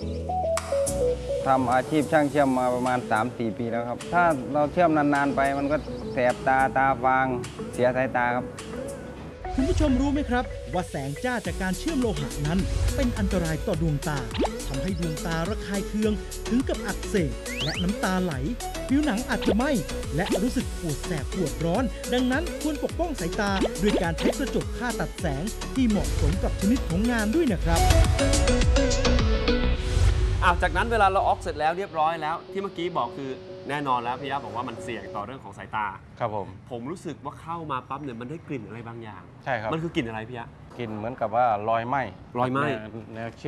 ทำอาชีพช่างเชื่อมมาประมาณ 3-4 ปีแล้วครับถ้าเราเชื่อมนานๆไปมันก็แสบตาฟางเสียสายตาครับคุณผู้ชมรู้ไหมครับว่าแสงจ้าจากการเชื่อมโลหะนั้นเป็นอันตรายต่อดวงตาทำให้ดวงตาระคายเคืองถึงกับอักเสบและน้ำตาไหลผิวหนังอาจจะไหม้และรู้สึกปวดแสบปวดร้อนดังนั้นควรปกป้องสายตาด้วยการใช้กระจกค่าตัดแสงที่เหมาะสมกับชนิดของงานด้วยนะครับจากนั้นเวลาเราออกเสร็จแล้วเรียบร้อยแล้วที่เมื่อกี้บอกคือแน่นอนแล้วพี่ยะบอกว่ามันเสี่ยงต่อเรื่องของสายตาครับผมรู้สึกว่าเข้ามาปั๊บเนี่ยมันได้กลิ่นอะไรบางอย่างใช่ครับมันคือกลิ่นอะไรพี่ยะกลิ่นเหมือนกับว่ารอยไหม้รอยไหม้แนว